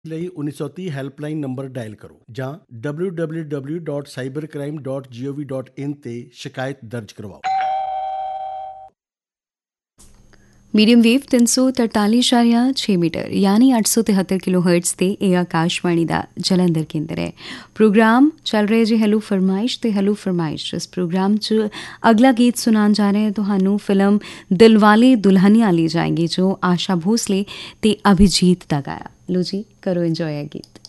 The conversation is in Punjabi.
ਲਈ 1930 ਹੈਲਪਲਾਈਨ ਨੰਬਰ ਡਾਇਲ ਕਰੋ ਜਾਂ www.cybercrime.gov.in ਤੇ ਸ਼ਿਕਾਇਤ ਦਰਜ ਕਰਵਾਓ। ਮੀਡੀਅਮ ਵੇਵ 343.6 ਮੀਟਰ ਯਾਨੀ 873 ਕਿਲੋ ਹਰਟਜ਼ ਤੇ ਇਹ ਆਕਾਸ਼ਵਾਣੀ ਦਾ ਜਲੰਧਰ ਕੇਂਦਰ ਹੈ। ਪ੍ਰੋਗਰਾਮ ਚੱਲ ਰਿਹਾ ਜੀ ਹੈਲੋ ਫਰਮਾਇਸ਼ ਤੇ ਹੈਲੋ ਫਰਮਾਇਸ਼। ਇਸ ਪ੍ਰੋਗਰਾਮ 'ਚ ਅਗਲਾ ਗੀਤ ਸੁਣਾਉਣ ਜਾ ਰਹੇ ਹਾਂ ਤੁਹਾਨੂੰ ਫਿਲਮ ਦਿਲਵਾਲੇ ਦੁਲਹਨੀਆਂ ਲੈ ਜਾਏਂਗੇ ਜੋ ਆਸ਼ਾ ਭੋਸਲੇ ਤੇ ਅਭਿਜੀਤ ਦਾ ਗਾਇਆ। ਲੋ ਜੀ ਕਰੋ ਇੰਜੋਏ ਇਹ ਗੀਤ।